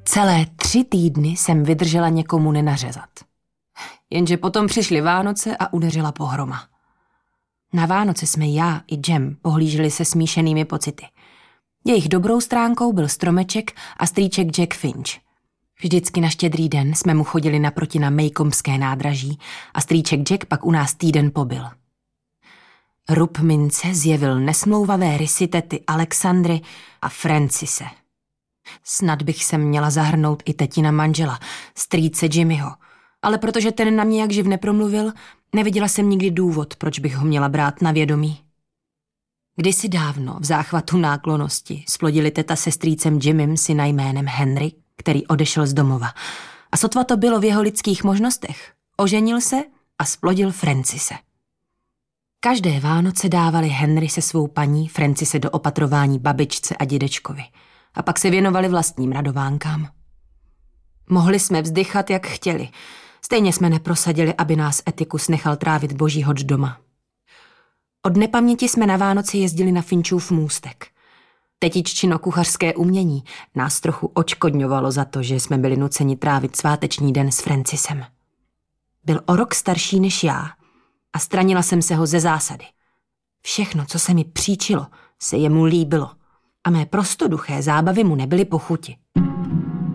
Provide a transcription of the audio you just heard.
Celé 3 týdny jsem vydržela někomu nenařezat. Jenže potom přišly Vánoce a udeřila pohroma. Na Vánoce jsme já i Jem pohlíželi se smíšenými pocity. Jejich dobrou stránkou byl stromeček a strýček Jack Finch. Vždycky na Štědrý den jsme mu chodili naproti na Maycombské nádraží a strýček Jack pak u nás týden pobyl. Rub mince zjevil nesmlouvavé rysy tety Alexandry a Francise. Snad bych se měla zahrnout i tetina manžela, strýce Jimmyho, ale protože ten na mě jak živ nepromluvil, neviděla jsem nikdy důvod, proč bych ho měla brát na vědomí. Kdysi dávno v záchvatu náklonnosti splodili teta se strýcem Jimmym syna jménem Henry, který odešel z domova. A sotva to bylo v jeho lidských možnostech. Oženil se a splodil Francise. Každé Vánoce dávali Henry se svou paní Francise do opatrování babičce a dědečkovi. A pak se věnovali vlastním radovánkám. Mohli jsme vzdychat, jak chtěli. Stejně jsme neprosadili, aby nás Etikus nechal trávit boží hoď doma. Od nepaměti jsme na Vánoce jezdili na Finchův můstek. Tetiččino kuchařské umění nás trochu očkodňovalo za to, že jsme byli nuceni trávit sváteční den s Francisem. Byl o rok starší než já a stranila jsem se ho ze zásady. Všechno, co se mi příčilo, se jemu líbilo a mé prostoduché zábavy mu nebyly po chuti.